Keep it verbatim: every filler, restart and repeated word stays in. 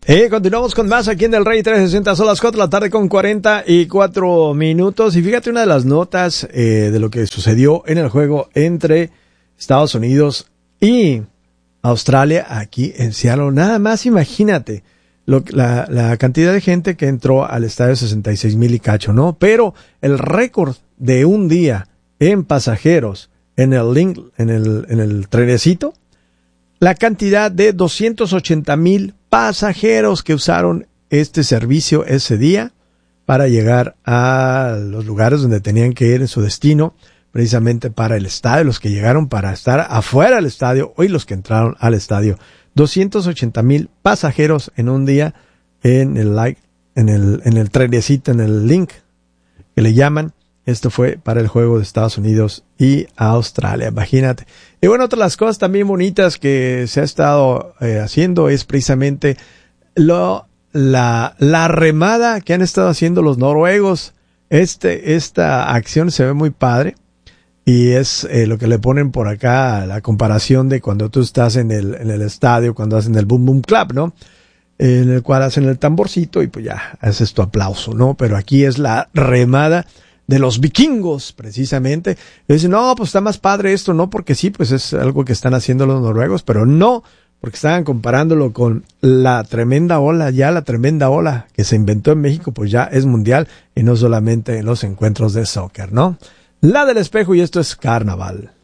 Y continuamos con más aquí en el Rey trescientos sesenta, son las cuatro de la tarde con cuarenta y cuatro minutos. Y fíjate una de las notas eh, de lo que sucedió en el juego entre Estados Unidos y Australia aquí en Seattle. Nada más imagínate lo, la, la cantidad de gente que entró al estadio, sesenta y seis mil y cacho, ¿no? Pero el récord de un día en pasajeros en el link, en el, en el trenecito, la cantidad de doscientos ochenta mil pasajeros que usaron este servicio ese día para llegar a los lugares donde tenían que ir en su destino, precisamente para el estadio, los que llegaron para estar afuera del estadio y los que entraron al estadio. doscientos ochenta mil pasajeros en un día en el like, en el, en el trenecito, en el link que le llaman. Esto fue para el juego de Estados Unidos y Australia, imagínate. Y bueno, otra de las cosas también bonitas que se ha estado eh, haciendo es precisamente lo, la, la remada que han estado haciendo los noruegos. Este, esta acción se ve muy padre y es eh, lo que le ponen por acá, la comparación de cuando tú estás en el, en el estadio, cuando hacen el Boom Boom Clap, ¿no? En el cual hacen el tamborcito y pues ya haces tu aplauso, ¿no? Pero aquí es la remada de los vikingos, precisamente. Y dicen, no, pues está más padre esto, ¿no? Porque sí, pues es algo que están haciendo los noruegos, pero no, porque estaban comparándolo con la tremenda ola, ya la tremenda ola que se inventó en México, pues ya es mundial y no solamente en los encuentros de soccer, ¿no? La del espejo, y esto es carnaval.